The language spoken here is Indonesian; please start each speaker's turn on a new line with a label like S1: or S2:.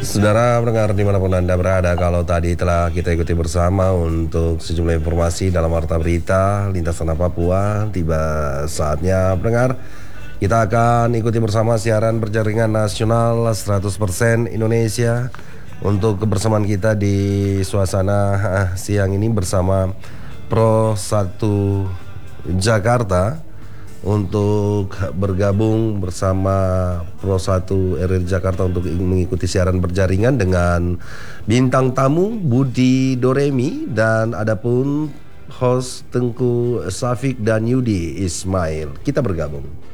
S1: Saudara pendengar dimanapun Anda berada, kalau tadi telah kita ikuti bersama untuk sejumlah informasi dalam Warta Berita Lintas Tanah Papua, tiba saatnya pendengar kita akan ikuti bersama siaran berjaringan nasional 100% Indonesia untuk kebersamaan kita di suasana siang ini bersama Pro 1 Jakarta untuk bergabung bersama Pro 1 RRI Jakarta untuk mengikuti siaran berjaringan dengan bintang tamu Budi Doremi dan adapun host Tengku Safik dan Yudi Ismail. Kita bergabung.